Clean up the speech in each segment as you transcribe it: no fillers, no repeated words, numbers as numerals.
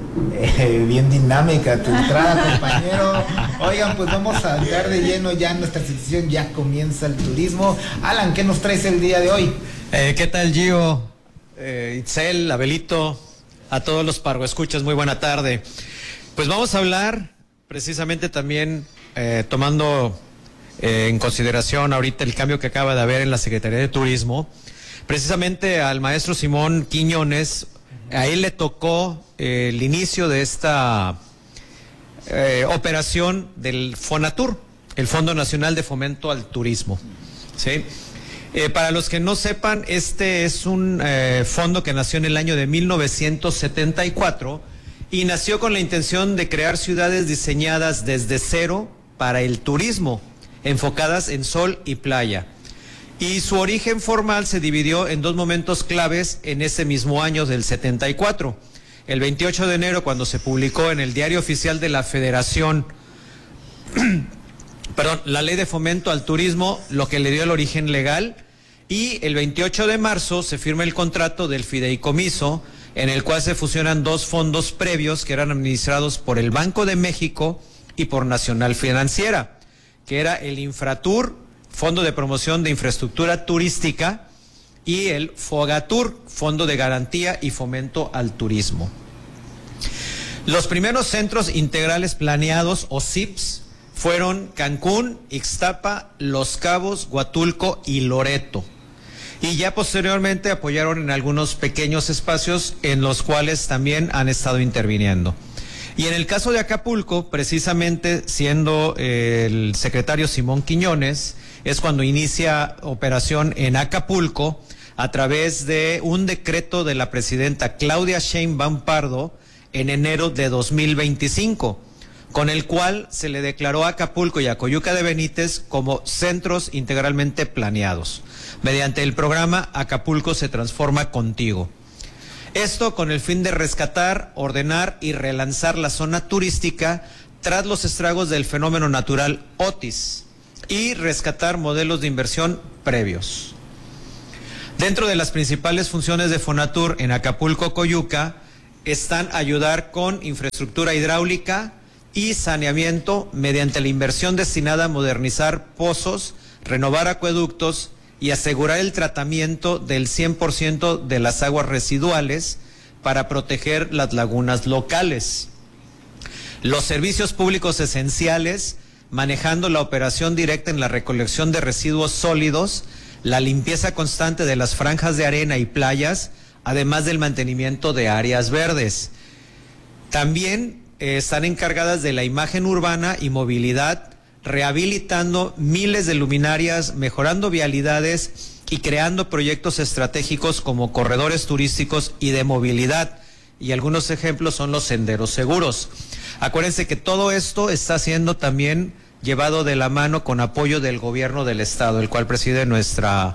Bien dinámica tu entrada, compañero. Oigan, pues vamos a entrar de lleno ya en nuestra sección. Ya comienza el turismo. Alan, ¿qué nos traes el día de hoy? ¿Qué tal, Gio? Itzel, Abelito, a todos los pargoescuchas, muy buena tarde. Pues vamos a hablar precisamente también tomando en consideración ahorita el cambio que acaba de haber en la Secretaría de Turismo. Precisamente al maestro Simón Quiñones, a él le tocó el inicio de esta operación del Fonatur, el Fondo Nacional de Fomento al Turismo, ¿sí? Para los que no sepan, este es un fondo que nació en el año de 1974 y nació con la intención de crear ciudades diseñadas desde cero para el turismo, enfocadas en sol y playa. Y su origen formal se dividió en dos momentos claves en ese mismo año del 74. El 28 de enero, cuando se publicó en el Diario Oficial de la Federación, la Ley de Fomento al Turismo, lo que le dio el origen legal, y el 28 de marzo se firma el contrato del fideicomiso, en el cual se fusionan dos fondos previos que eran administrados por el Banco de México y por Nacional Financiera, que era el Infratur, Fondo de Promoción de Infraestructura Turística, y el Fogatur, Fondo de Garantía y Fomento al Turismo. Los primeros centros integrales planeados, o CIPs, fueron Cancún, Ixtapa, Los Cabos, Huatulco y Loreto. Y ya posteriormente apoyaron en algunos pequeños espacios en los cuales también han estado interviniendo. Y en el caso de Acapulco, precisamente siendo el secretario Simón Quiñones, es cuando inicia operación en Acapulco a través de un decreto de la presidenta Claudia Sheinbaum Pardo en enero de 2025, con el cual se le declaró a Acapulco y a Coyuca de Benítez como centros integralmente planeados, mediante el programa Acapulco se transforma contigo. Esto con el fin de rescatar, ordenar y relanzar la zona turística tras los estragos del fenómeno natural Otis y rescatar modelos de inversión previos. Dentro de las principales funciones de Fonatur en Acapulco, Coyuca, están ayudar con infraestructura hidráulica y saneamiento mediante la inversión destinada a modernizar pozos, renovar acueductos y asegurar el tratamiento del 100% de las aguas residuales para proteger las lagunas locales. Los servicios públicos esenciales, manejando la operación directa en la recolección de residuos sólidos, la limpieza constante de las franjas de arena y playas, además del mantenimiento de áreas verdes. También están encargadas de la imagen urbana y movilidad, rehabilitando miles de luminarias, mejorando vialidades y creando proyectos estratégicos como corredores turísticos y de movilidad. Y algunos ejemplos son los senderos seguros. Acuérdense que todo esto está siendo también llevado de la mano con apoyo del gobierno del estado, el cual preside nuestra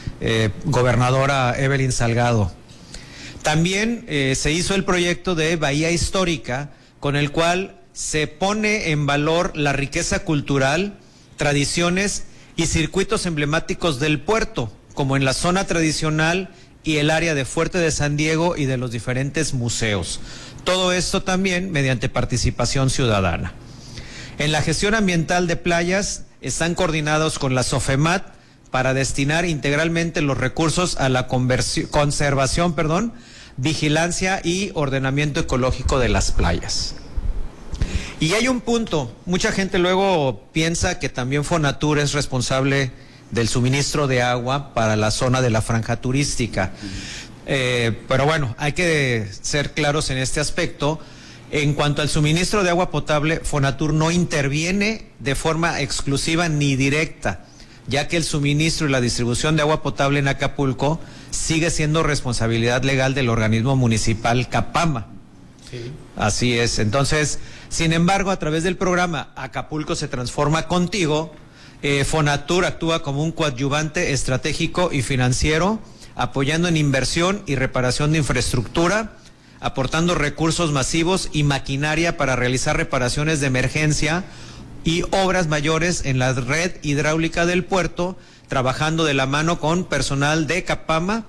gobernadora Evelyn Salgado. También se hizo el proyecto de Bahía Histórica, con el cual se pone en valor la riqueza cultural, tradiciones y circuitos emblemáticos del puerto, como en la zona tradicional y el área de Fuerte de San Diego y de los diferentes museos. Todo esto también mediante participación ciudadana. En la gestión ambiental de playas están coordinados con la SOFEMAT para destinar integralmente los recursos a la conservación, vigilancia y ordenamiento ecológico de las playas. Y hay un punto, mucha gente luego piensa que también Fonatur es responsable del suministro de agua para la zona de la franja turística. Pero bueno, hay que ser claros en este aspecto. En cuanto al suministro de agua potable, Fonatur no interviene de forma exclusiva ni directa, ya que el suministro y la distribución de agua potable en Acapulco sigue siendo responsabilidad legal del organismo municipal Capama. Sí. Así es. Entonces, sin embargo, a través del programa Acapulco se transforma contigo, Fonatur actúa como un coadyuvante estratégico y financiero, apoyando en inversión y reparación de infraestructura, aportando recursos masivos y maquinaria para realizar reparaciones de emergencia y obras mayores en la red hidráulica del puerto, trabajando de la mano con personal de Capama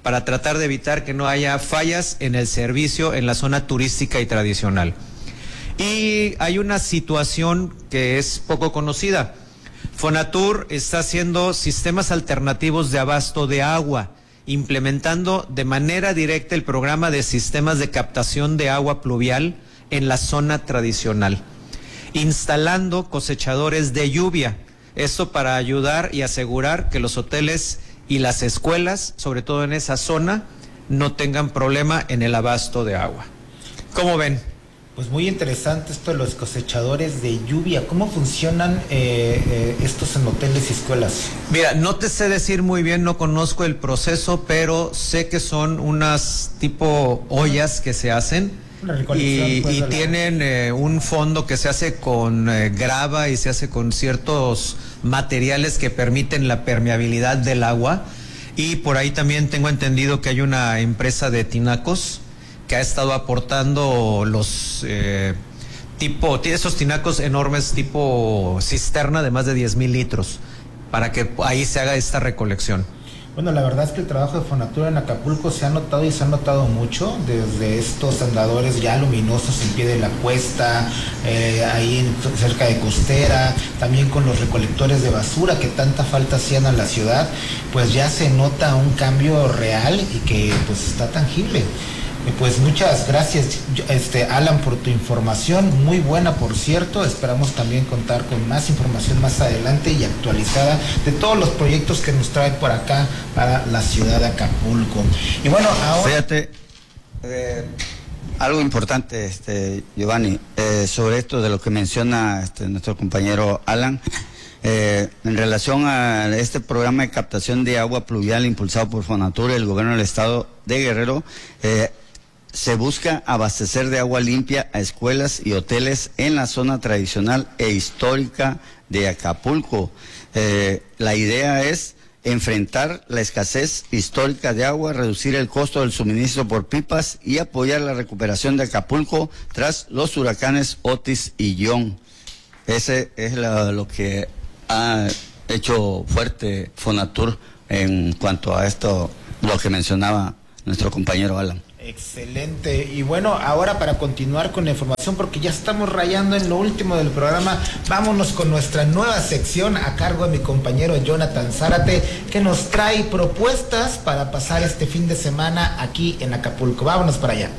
para tratar de evitar que no haya fallas en el servicio en la zona turística y tradicional. Y hay una situación que es poco conocida. Fonatur está haciendo sistemas alternativos de abasto de agua, implementando de manera directa el programa de sistemas de captación de agua pluvial en la zona tradicional, instalando cosechadores de lluvia. Esto para ayudar y asegurar que los hoteles y las escuelas, sobre todo en esa zona, no tengan problema en el abasto de agua. ¿Cómo ven? Pues muy interesante esto de los cosechadores de lluvia. ¿Cómo funcionan estos en hoteles y escuelas? Mira, no te sé decir muy bien, no conozco el proceso, pero sé que son unas tipo ollas que se hacen y tienen un fondo que se hace con grava y se hace con ciertos materiales que permiten la permeabilidad del agua. Y por ahí también tengo entendido que hay una empresa de tinacos que ha estado aportando los esos tinacos enormes tipo cisterna de más de 10,000 litros para que ahí se haga esta recolección. Bueno, la verdad es que el trabajo de Fonatur en Acapulco se ha notado y se ha notado mucho, desde estos andadores ya luminosos en pie de la cuesta, ahí cerca de Costera, también con los recolectores de basura que tanta falta hacían a la ciudad, pues ya se nota un cambio real y que pues está tangible. Pues muchas gracias, Alan, por tu información, muy buena por cierto. Esperamos también contar con más información más adelante y actualizada de todos los proyectos que nos trae por acá para la ciudad de Acapulco. Y bueno, ahora... Fíjate, algo importante, Giovanni, sobre esto de lo que menciona nuestro compañero Alan, en relación a este programa de captación de agua pluvial impulsado por Fonatur y el gobierno del estado de Guerrero, se busca abastecer de agua limpia a escuelas y hoteles en la zona tradicional e histórica de Acapulco. La idea es enfrentar la escasez histórica de agua, reducir el costo del suministro por pipas y apoyar la recuperación de Acapulco tras los huracanes Otis y John. Ese es lo que ha hecho fuerte Fonatur en cuanto a esto, lo que mencionaba nuestro compañero Alan. Excelente. Y bueno, ahora para continuar con la información, porque ya estamos rayando en lo último del programa, vámonos con nuestra nueva sección a cargo de mi compañero Jonathan Zárate, que nos trae propuestas para pasar este fin de semana aquí en Acapulco. Vámonos para allá.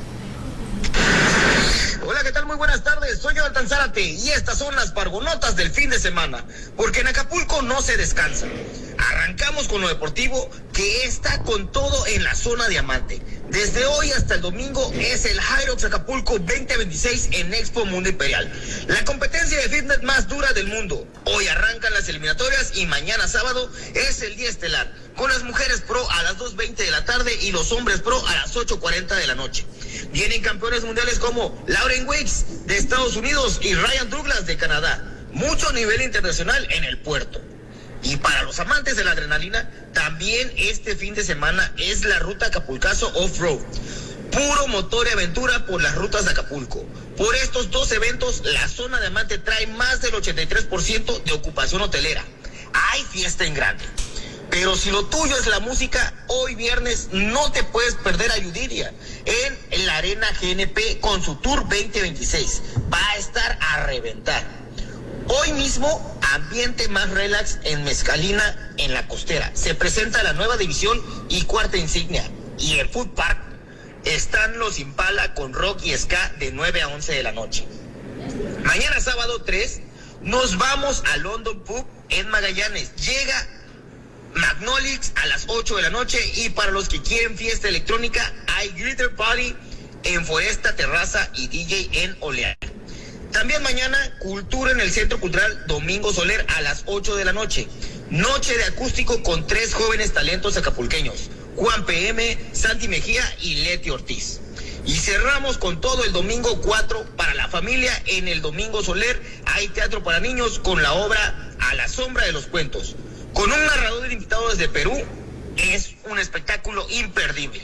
Hola, ¿qué tal? Muy buenas tardes, soy Jonathan Zárate y estas son las pargonotas del fin de semana, porque en Acapulco no se descansa. Arrancamos con lo deportivo, que está con todo en la zona diamante. Desde hoy hasta el domingo es el Hyrox Acapulco 2026 en Expo Mundo Imperial, la competencia de fitness más dura del mundo. Hoy arrancan las eliminatorias y mañana sábado es el día estelar, con las mujeres pro a las 2:20 de la tarde y los hombres pro a las 8:40 de la noche. Vienen campeones mundiales como Lauren Wicks de Estados Unidos y Ryan Douglas de Canadá. Mucho nivel internacional en el puerto. Y para los amantes de la adrenalina, también este fin de semana es la ruta Acapulcazo Off-Road. Puro motor y aventura por las rutas de Acapulco. Por estos dos eventos, la zona diamante trae más del 83% de ocupación hotelera. Hay fiesta en grande. Pero si lo tuyo es la música, hoy viernes no te puedes perder a Yuridia en la Arena GNP con su Tour 2026. Va a estar a reventar. Hoy mismo, ambiente más relax en Mezcalina, en la Costera. Se presenta la nueva división y cuarta insignia. Y en Food Park están los Impala con rock y ska de 9 a 11 de la noche. Mañana sábado 3 nos vamos a London Pub en Magallanes. Llega Magnolix a las 8 de la noche y para los que quieren fiesta electrónica hay Glitter Party en Foresta Terraza y DJ en Oleaje. También mañana, cultura en el Centro Cultural Domingo Soler a las 8 de la noche. Noche de acústico con 3 jóvenes talentos acapulqueños, Juan PM, Santi Mejía y Leti Ortiz. Y cerramos con todo el domingo 4 para la familia en el Domingo Soler. Hay teatro para niños con la obra A la Sombra de los Cuentos. Con un narrador invitado desde Perú, es un espectáculo imperdible.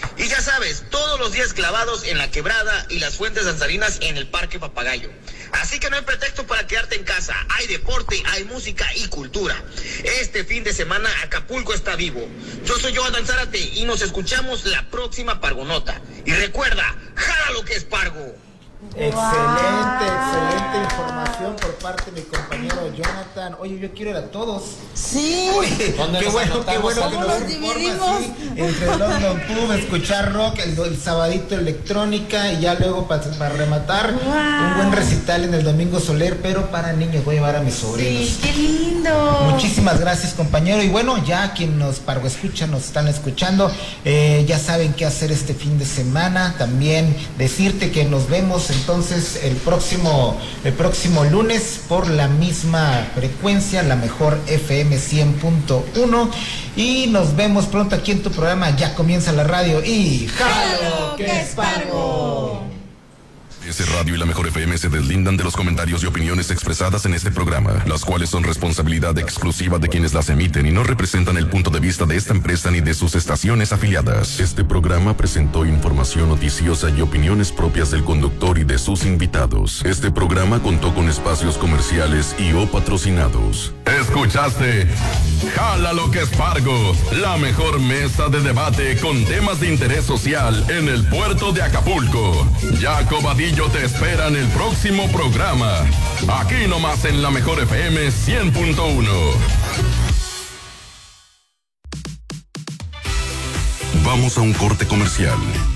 Y ya sabes, todos los días clavados en la Quebrada y las fuentes danzarinas en el Parque Papagayo. Así que no hay pretexto para quedarte en casa. Hay deporte, hay música y cultura. Este fin de semana Acapulco está vivo. Yo soy Jonathan Zárate y nos escuchamos la próxima Pargonota. Y recuerda, jala lo que es Pargo. Excelente información por parte de mi compañero Jonathan. Oye, yo quiero ir a todos. Sí. Oye, qué bueno que nos dividimos así, entre London Pub, escuchar rock, el sabadito electrónica y ya luego para rematar un buen recital en el Domingo Soler, pero para niños. Voy a llevar a mis sobrinos. Sí, qué lindo. Muchísimas gracias, compañero. Y bueno, ya quien nos Pargo escucha, nos están escuchando, ya saben qué hacer este fin de semana. También decirte que nos vemos entonces el próximo lunes por la misma frecuencia, la mejor FM 100.1, y nos vemos pronto aquí en tu programa. Ya comienza la radio y ¡jalo que es Pargo! Ese Radio y la Mejor FM se deslindan de los comentarios y opiniones expresadas en este programa, las cuales son responsabilidad exclusiva de quienes las emiten y no representan el punto de vista de esta empresa ni de sus estaciones afiliadas. Este programa presentó información noticiosa y opiniones propias del conductor y de sus invitados. Este programa contó con espacios comerciales y o patrocinados. Escuchaste Jala lo que es Pargo, la mejor mesa de debate con temas de interés social en el puerto de Acapulco. Jacob Adillo te espera en el próximo programa. Aquí nomás en la Mejor FM 100.1. Vamos a un corte comercial.